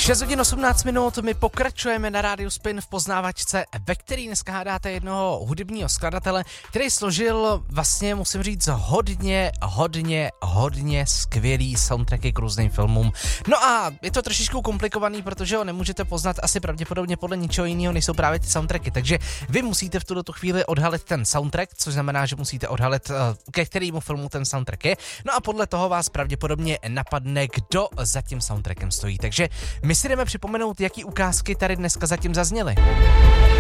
6 hodin 18 minut, my pokračujeme na rádiu Spin v poznávačce, ve který dneska hádáte jednoho hudebního skladatele, který složil vlastně, musím říct, hodně skvělý soundtracky k různým filmům. No a je to trošičku komplikovaný, protože ho nemůžete poznat asi pravděpodobně podle ničeho jiného, než jsou právě ty soundtracky, takže vy musíte v tuto chvíli odhalit ten soundtrack, což znamená, že musíte odhalit, ke kterému filmu ten soundtrack je, no a podle toho vás pravděpodobně napadne, kdo za tím soundtrackem stojí, takže my si jdeme připomenout, jaký ukázky tady dneska zatím zazněly.